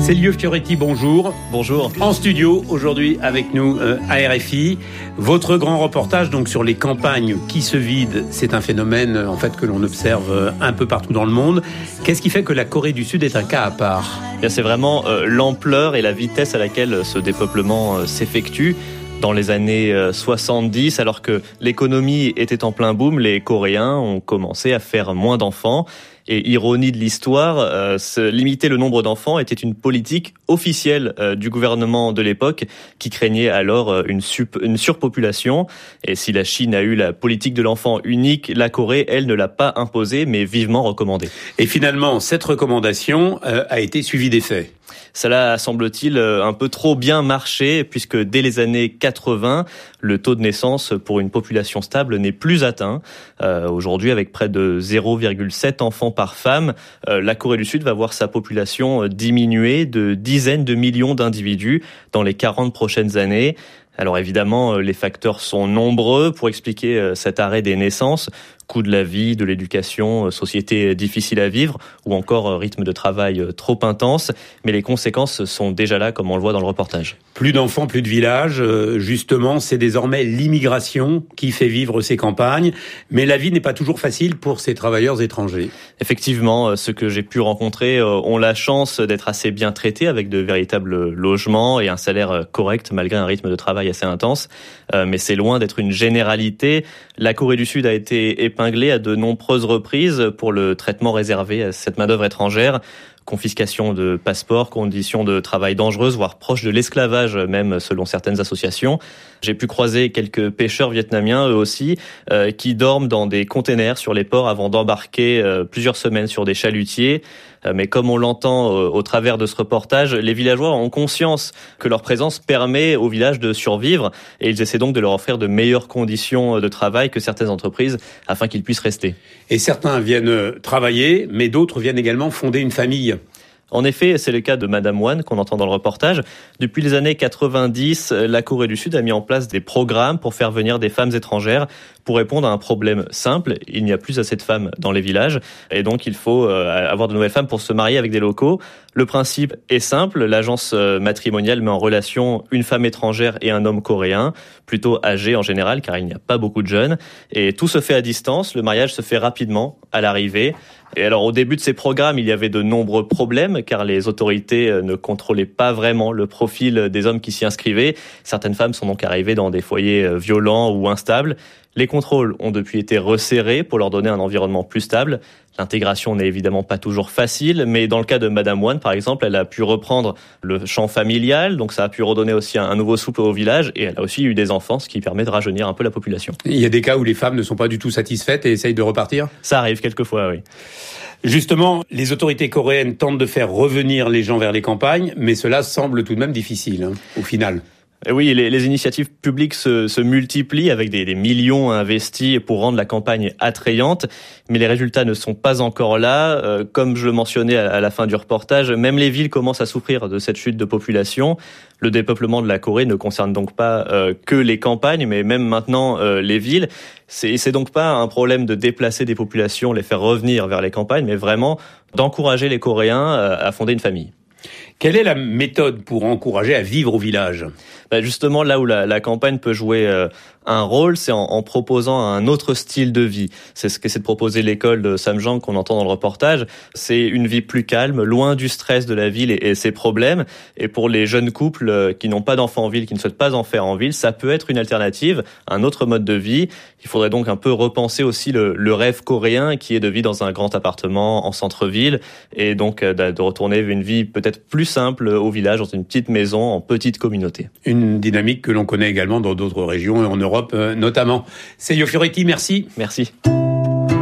Célio Fioretti, bonjour. Bonjour. En studio, aujourd'hui avec nous à RFI, votre grand reportage donc sur les campagnes qui se vident. C'est un phénomène en fait que l'on observe un peu partout dans le monde. Qu'est-ce qui fait que la Corée du Sud est un cas à part ? C'est vraiment l'ampleur et la vitesse à laquelle ce dépeuplement s'effectue. Dans les années 70, alors que l'économie était en plein boom, les Coréens ont commencé à faire moins d'enfants. Et ironie de l'histoire, limiter le nombre d'enfants était une politique officielle du gouvernement de l'époque qui craignait alors une surpopulation. Et si la Chine a eu la politique de l'enfant unique, la Corée, elle, ne l'a pas imposée, mais vivement recommandée. Et finalement, cette recommandation a été suivie des faits. Cela a, semble-t-il, un peu trop bien marché, puisque dès les années 80, le taux de naissance pour une population stable n'est plus atteint. Aujourd'hui, avec près de 0,7 enfants par femme, la Corée du Sud va voir sa population diminuer de dizaines de millions d'individus dans les 40 prochaines années. Alors évidemment, les facteurs sont nombreux pour expliquer cet arrêt des naissances. Coût de la vie, de l'éducation, société difficile à vivre ou encore rythme de travail trop intense. Mais les conséquences sont déjà là, comme on le voit dans le reportage. Plus d'enfants, plus de villages. Justement, c'est désormais l'immigration qui fait vivre ces campagnes. Mais la vie n'est pas toujours facile pour ces travailleurs étrangers. Effectivement, ceux que j'ai pu rencontrer ont la chance d'être assez bien traités avec de véritables logements et un salaire correct malgré un rythme de travail assez intense. Mais c'est loin d'être une généralité. La Corée du Sud a été épinglée à de nombreuses reprises pour le traitement réservé à cette main-d'œuvre étrangère. Confiscation de passeports, conditions de travail dangereuses, voire proches de l'esclavage même selon certaines associations. J'ai pu croiser quelques pêcheurs vietnamiens, eux aussi, qui dorment dans des containers sur les ports avant d'embarquer plusieurs semaines sur des chalutiers. Mais comme on l'entend au travers de ce reportage, les villageois ont conscience que leur présence permet au village de survivre et ils essaient donc de leur offrir de meilleures conditions de travail que certaines entreprises afin qu'ils puissent rester. Et certains viennent travailler, mais d'autres viennent également fonder une famille. En effet, c'est le cas de Madame Wan qu'on entend dans le reportage. Depuis les années 90, la Corée du Sud a mis en place des programmes pour faire venir des femmes étrangères pour répondre à un problème simple. Il n'y a plus assez de femmes dans les villages et donc il faut avoir de nouvelles femmes pour se marier avec des locaux. Le principe est simple, l'agence matrimoniale met en relation une femme étrangère et un homme coréen, plutôt âgé en général car il n'y a pas beaucoup de jeunes. Et tout se fait à distance, le mariage se fait rapidement à l'arrivée. Et alors au début de ces programmes, il y avait de nombreux problèmes car les autorités ne contrôlaient pas vraiment le profil des hommes qui s'y inscrivaient. Certaines femmes sont donc arrivées dans des foyers violents ou instables. Les contrôles ont depuis été resserrés pour leur donner un environnement plus stable. L'intégration n'est évidemment pas toujours facile, mais dans le cas de Madame Wan, par exemple, elle a pu reprendre le champ familial, donc ça a pu redonner aussi un nouveau souffle au village, et elle a aussi eu des enfants, ce qui permet de rajeunir un peu la population. Il y a des cas où les femmes ne sont pas du tout satisfaites et essayent de repartir ? Ça arrive quelquefois, oui. Justement, les autorités coréennes tentent de faire revenir les gens vers les campagnes, mais cela semble tout de même difficile, au final. Oui, les initiatives publiques se multiplient avec des millions investis pour rendre la campagne attrayante, mais les résultats ne sont pas encore là. Comme je le mentionnais à la fin du reportage, même les villes commencent à souffrir de cette chute de population. Le dépeuplement de la Corée ne concerne donc pas que les campagnes, mais même maintenant les villes. C'est donc pas un problème de déplacer des populations, les faire revenir vers les campagnes, mais vraiment d'encourager les Coréens à fonder une famille. Quelle est la méthode pour encourager à vivre au village ? Justement, là où la campagne peut jouer un rôle, c'est en proposant un autre style de vie. C'est ce qu'essaie de proposer l'école de Samjang qu'on entend dans le reportage. C'est une vie plus calme, loin du stress de la ville et ses problèmes. Et pour les jeunes couples qui n'ont pas d'enfants en ville, qui ne souhaitent pas en faire en ville, ça peut être une alternative, un autre mode de vie. Il faudrait donc un peu repenser aussi le rêve coréen qui est de vivre dans un grand appartement en centre-ville et donc de retourner vers une vie peut-être plus simple au village, dans une petite maison, en petite communauté. Une dynamique que l'on connaît également dans d'autres régions et en Europe notamment. Célio Fioretti, merci. Merci.